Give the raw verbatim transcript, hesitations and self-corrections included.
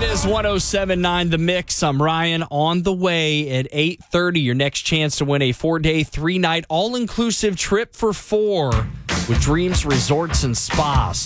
It is one oh seven point nine The Mix. I'm Ryan. On the way at eight thirty, your next chance to win a four-day, three-night, all-inclusive trip for four with Dreams Resorts and Spas.